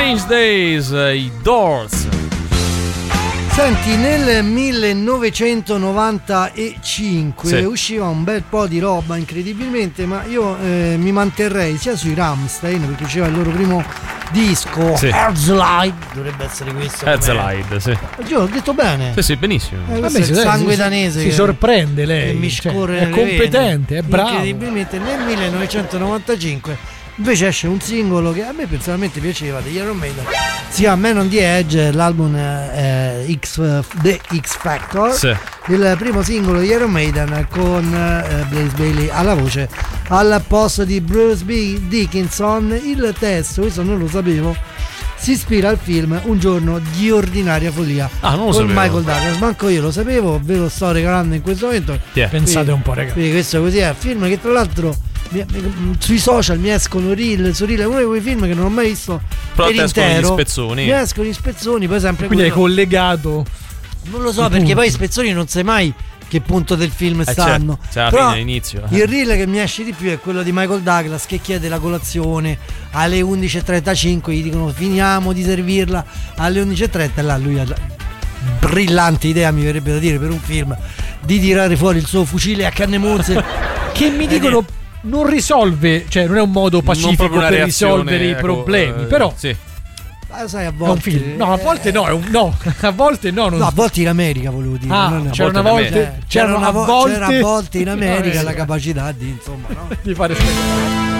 Strange Days, i Doors. Senti, nel 1995 usciva un bel po' di roba incredibilmente, ma io mi manterrei sia sui Rammstein, perché c'era il loro primo disco, Herzlide, dovrebbe essere questo. Herzlide, sì. Io ho detto bene. Sì, benissimo. Questo è il sangue danese. Si sorprende lei. Che mi scorre è competente, è bravo. Incredibilmente nel 1995 invece esce un singolo che a me personalmente piaceva, degli Iron Maiden, si chiama Man on the Edge, l'album The X Factor, il primo singolo di Iron Maiden con Blaze Bayley alla voce al posto di Bruce B. Dickinson. Il testo, questo non lo sapevo, si ispira al film Un giorno di ordinaria follia con Michael Douglas. Manco io lo sapevo, ve lo sto regalando in questo momento. Pensate un po', ragazzi. Questo così è un film che tra l'altro sui social mi escono reel su reel, è uno di quei film che non ho mai visto però per intero. Spezzoni. Mi escono gli spezzoni, poi sempre quindi hai collegato, non lo so, perché poi i spezzoni non sai mai che punto del film stanno. C'è però fine, l'inizio. Il reel che mi esce di più è quello di Michael Douglas che chiede la colazione alle 11.35, gli dicono finiamo di servirla alle 11.30 e là lui ha brillante idea, mi verrebbe da dire, per un film, di tirare fuori il suo fucile a canne mozze che mi dicono non risolve, cioè non è un modo pacifico per risolvere i problemi, però sai, a volte è un film. No, a volte no, è un no. A volte no, a volte in America volevo dire. C'era a volte in America la capacità di, insomma, no? di fare spettacolo.